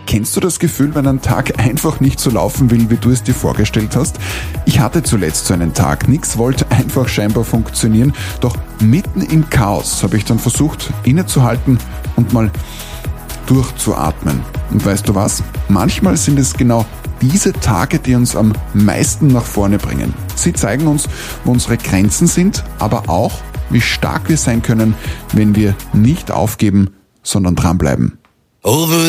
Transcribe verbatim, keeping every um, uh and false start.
Kennst du das Gefühl, wenn ein Tag einfach nicht so laufen will, wie du es dir vorgestellt hast? Ich hatte zuletzt so einen Tag. Nichts wollte einfach scheinbar funktionieren. Doch mitten im Chaos habe ich dann versucht, innezuhalten und mal durchzuatmen. Und weißt du was? Manchmal sind es genau diese Tage, die uns am meisten nach vorne bringen. Sie zeigen uns, wo unsere Grenzen sind, aber auch, wie stark wir sein können, wenn wir nicht aufgeben, sondern dranbleiben. Over